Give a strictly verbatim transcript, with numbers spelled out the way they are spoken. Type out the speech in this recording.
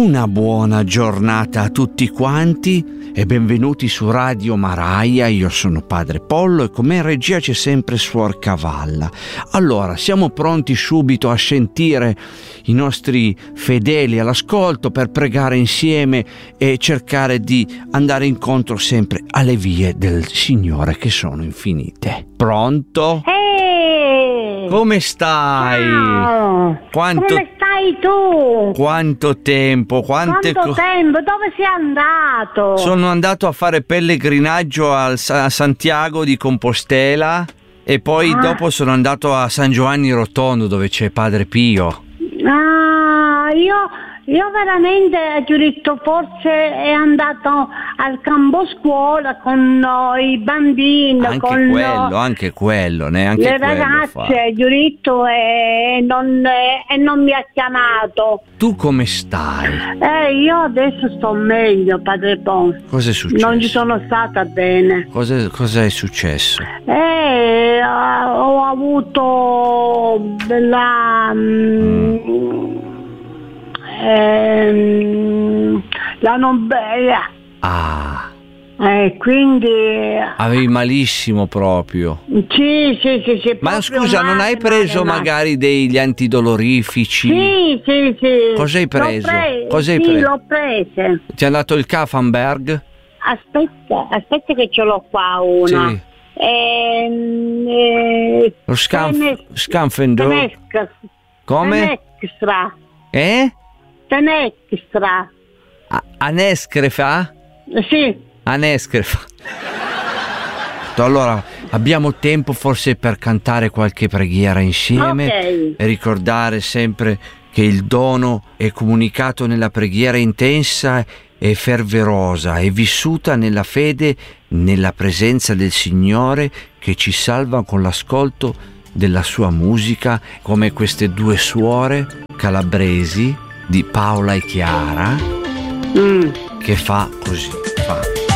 Una buona giornata a tutti quanti e benvenuti su Radio Maraia. Io sono Padre Pollo e con me in regia c'è sempre Suor Cavalla. Allora, siamo pronti subito a sentire i nostri fedeli all'ascolto per pregare insieme e cercare di andare incontro sempre alle vie del Signore che sono infinite. Pronto? Ehi! Come stai? Ciao! Quanto... Come stai tu? Quanto tempo, quante Quanto co- tempo? Dove sei andato? Sono andato a fare pellegrinaggio al a Santiago di Compostela e poi Ah. dopo sono andato a San Giovanni Rotondo dove c'è Padre Pio. Ah, io, io veramente ho detto forse è andato al campo scuola con uh, i bambini, Anche con quello, uh, anche quello, neanche le quello ragazze, fa. ho detto e non, e non mi ha chiamato. Tu come stai? Eh, io adesso sto meglio, Padre Pon. Cosa è successo? Non ci sono stata bene. Cosa, cosa è successo? Eh, ho avuto la mm. ehm, la nobela. Ah, Eh, quindi avevi malissimo proprio. sì, sì, sì, sì. Ma proprio scusa, non male, hai preso male, male. magari degli antidolorifici? Sì, sì, sì. Cosa hai preso? L'ho pre- Cosa hai sì, preso? l'ho prese. Ti ha dato il Kaffenberg? Aspetta, aspetta che ce l'ho qua una. Sì. Ehm, eh, Lo scanf- Tenex- Scanfendor? Tenex- Come? Tenextra. Eh? Tenextra. A- Anescrefa? Sì. Anescrefa. Allora, abbiamo tempo forse per cantare qualche preghiera insieme Ok. e ricordare sempre che il dono è comunicato nella preghiera intensa e fervorosa e vissuta nella fede, nella presenza del Signore che ci salva con l'ascolto della sua musica, come queste due suore calabresi di Paola e Chiara, Mm. che fa così, fa